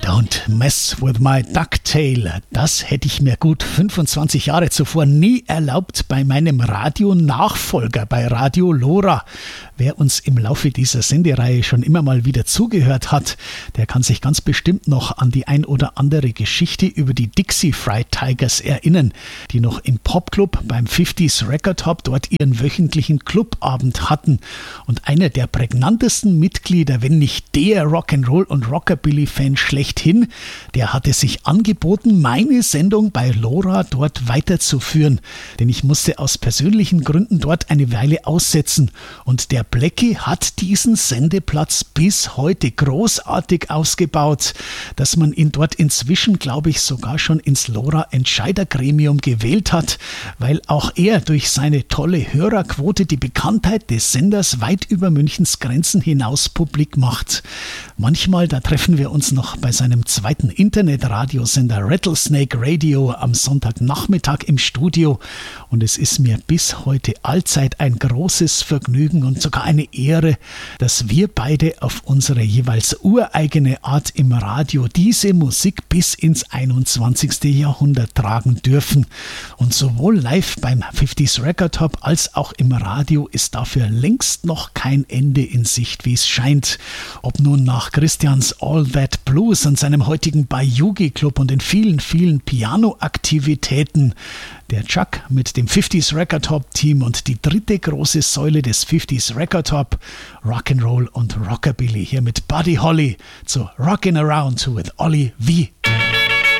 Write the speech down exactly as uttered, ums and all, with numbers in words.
Don't mess with my ducktail. Das hätte ich mir gut fünfundzwanzig Jahre zuvor nie erlaubt bei meinem Radio-Nachfolger, bei Radio Lora. Wer uns im Laufe dieser Sendereihe schon immer mal wieder zugehört hat, der kann sich ganz bestimmt noch an die ein oder andere Geschichte über die Dixie Fried Tigers erinnern, die noch im Popclub beim fünfziger Record Hop dort ihren wöchentlichen Clubabend hatten. Und einer der prägnantesten Mitglieder, wenn nicht der Rock'n'Roll- und Rockabilly-Fan schlechthin, der hatte sich angeboten, meine Sendung bei Lora dort weiterzuführen. Denn ich musste aus persönlichen Gründen dort eine Weile aussetzen. Und der Blackie hat diesen Sendeplatz bis heute großartig ausgebaut, dass man ihn dort inzwischen, glaube ich, sogar schon ins Lora-Entscheidergremium gewählt hat, weil auch er durch seine tolle Hörerquote die Bekanntheit des Senders weit über Münchens Grenzen hinaus publik macht. Manchmal, da treffen wir uns noch bei seinem zweiten Internetradiosender Rattlesnake Radio am Sonntagnachmittag im Studio und es ist mir bis heute allzeit ein großes Vergnügen und sogar eine Ehre, dass wir beide auf unsere jeweils ureigene Art im Radio diese Musik bis ins einundzwanzigste Jahrhundert tragen dürfen. Und sowohl live beim fünfziger Record Hop als auch im Radio ist dafür längst noch kein Ende in Sicht, wie es scheint. Ob nun nach Christians All That Blues und seinem heutigen Bayougi Club und den vielen, vielen Piano-Aktivitäten, der Chuck mit dem fünfziger Record Hop Team und die dritte große Säule des fünfziger Record Hop, Rock'n'Roll und Rockabilly, hier mit Buddy Holly zu Rockin' Around with Ollie V.